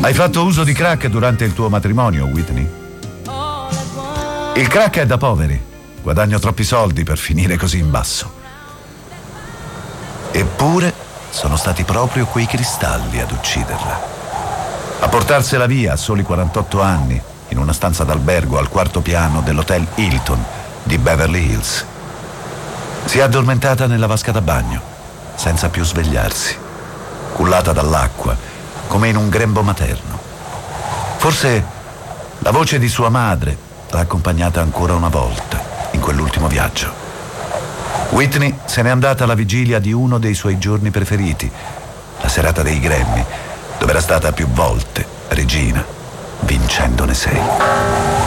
Hai fatto uso di crack durante il tuo matrimonio, Whitney? Il crack è da poveri. Guadagno troppi soldi per finire così in basso. Eppure sono stati proprio quei cristalli ad ucciderla. A portarsela via a soli 48 anni, in una stanza d'albergo al quarto piano dell'hotel Hilton di Beverly Hills. Si è addormentata nella vasca da bagno, senza più svegliarsi, cullata dall'acqua, come in un grembo materno. Forse la voce di sua madre l'ha accompagnata ancora una volta in quell'ultimo viaggio. Whitney se n'è andata alla vigilia di uno dei suoi giorni preferiti, la serata dei Grammy, dove era stata più volte regina, vincendone 6.